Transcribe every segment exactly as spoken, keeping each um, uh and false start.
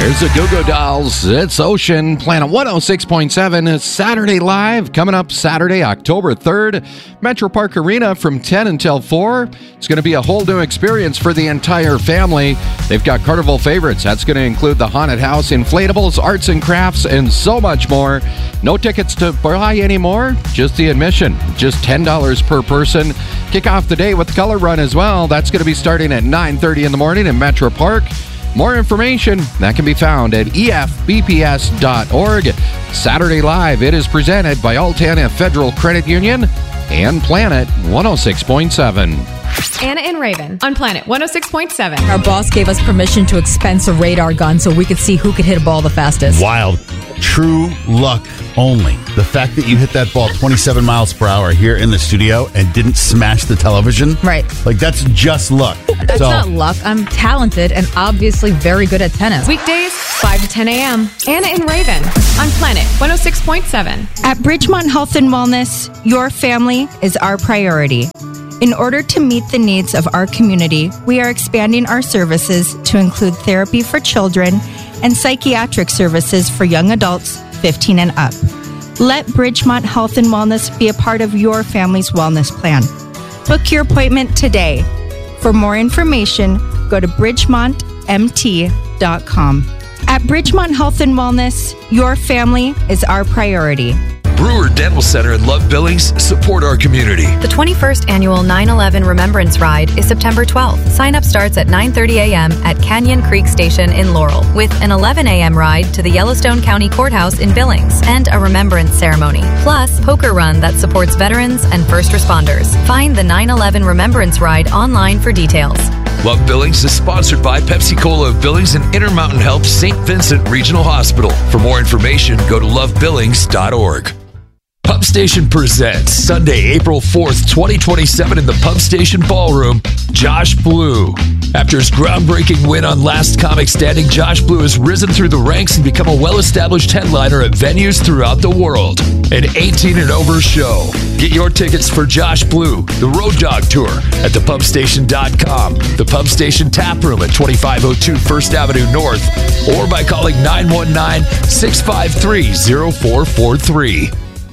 There's the Goo Goo Dolls. It's Ocean, Planet one oh six point seven. It's Saturday Live, coming up Saturday, October third. Metro Park Arena from ten until four. It's going to be a whole new experience for the entire family. They've got carnival favorites. That's going to include the Haunted House, inflatables, arts and crafts, and so much more. No tickets to buy anymore, just the admission. Just ten dollars per person. Kick off the day with the Color Run as well. That's going to be starting at nine thirty in the morning in Metro Park. More information that can be found at E F B P S dot org. Saturday Live, it is presented by Altana Federal Credit Union and Planet one oh six point seven. Anna and Raven on Planet one oh six point seven. Our boss gave us permission to expense a radar gun so we could see who could hit a ball the fastest. Wild. True luck only. The fact that you hit that ball twenty-seven miles per hour here in the studio and didn't smash the television. Right. Like, that's just luck. That's so, not luck. I'm talented and obviously very good at tennis. Weekdays, five to ten a.m. Anna and Raven on Planet one oh six point seven. At Bridgemont Health and Wellness, your family is our priority. In order to meet the needs of our community, we are expanding our services to include therapy for children and psychiatric services for young adults fifteen and up. Let Bridgemont Health and Wellness be a part of your family's wellness plan. Book your appointment today. For more information, go to bridgemont m t dot com. At Bridgemont Health and Wellness, your family is our priority. Brewer Dental Center and Love Billings support our community. The twenty-first Annual nine eleven Remembrance Ride is September twelfth. Sign-up starts at nine thirty a.m. at Canyon Creek Station in Laurel, with an eleven a.m. ride to the Yellowstone County Courthouse in Billings and a remembrance ceremony. Plus, poker run that supports veterans and first responders. Find the nine eleven Remembrance Ride online for details. Love Billings is sponsored by Pepsi Cola of Billings and Intermountain Health Saint Vincent Regional Hospital. For more information, go to love billings dot org. Pub Station presents Sunday, April fourth, twenty twenty-seven in the Pub Station Ballroom, Josh Blue. After his groundbreaking win on Last Comic Standing, Josh Blue has risen through the ranks and become a well-established headliner at venues throughout the world. An eighteen and over show. Get your tickets for Josh Blue, the Road Dog Tour at the pub station dot com, the Pub Station Tap Room at twenty-five oh two First Avenue North, or by calling nine one nine, six five three, oh four four three.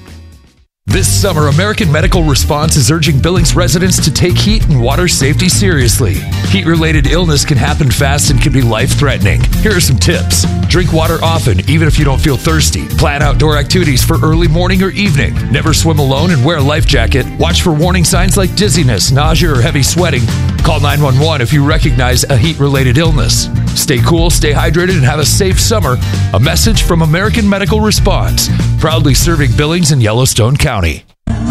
This summer, American Medical Response is urging Billings residents to take heat and water safety seriously. Heat-related illness can happen fast and can be life-threatening. Here are some tips. Drink water often, even if you don't feel thirsty. Plan outdoor activities for early morning or evening. Never swim alone and wear a life jacket. Watch for warning signs like dizziness, nausea, or heavy sweating. Call nine one one if you recognize a heat-related illness. Stay cool, stay hydrated, and have a safe summer. A message from American Medical Response, proudly serving Billings and Yellowstone County.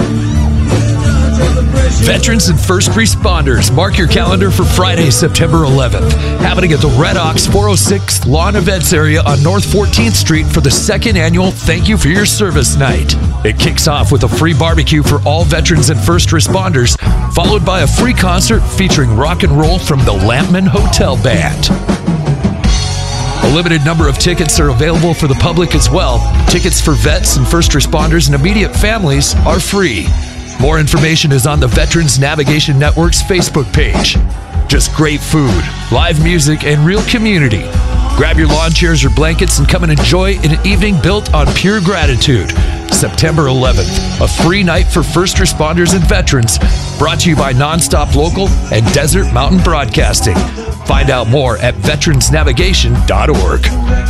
Veterans and first responders, mark your calendar for Friday, September eleventh. Happening at the Red Ox four oh six Lawn Events area on North fourteenth Street for the second annual Thank You for Your Service Night. It kicks off with a free barbecue for all veterans and first responders, followed by a free concert featuring rock and roll from the Lampman Hotel Band. A limited number of tickets are available for the public as well. Tickets for vets and first responders and immediate families are free. More information is on the Veterans Navigation Network's Facebook page. Just great food, live music, and real community. Grab your lawn chairs or blankets and come and enjoy an evening built on pure gratitude. September eleventh, a free night for first responders and veterans, brought to you by Nonstop Local and Desert Mountain Broadcasting. Find out more at veterans navigation dot org.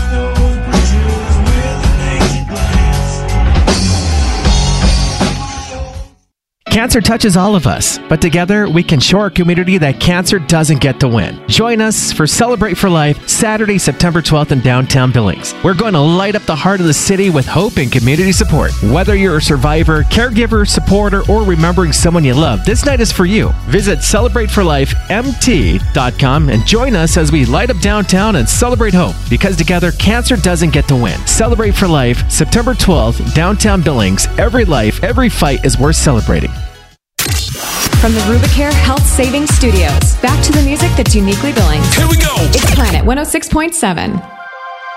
Cancer touches all of us, but together we can show our community that cancer doesn't get to win. Join us for Celebrate for Life, Saturday, September twelfth in downtown Billings. We're going to light up the heart of the city with hope and community support. Whether you're a survivor, caregiver, supporter, or remembering someone you love, this night is for you. Visit celebrate for life m t dot com and join us as we light up downtown and celebrate hope, because together cancer doesn't get to win. Celebrate for Life, September twelfth, downtown Billings. Every life, every fight is worth celebrating. From the Rubicare Health Savings Studios, back to the music that's uniquely Billings. Here we go! It's Planet one oh six point seven.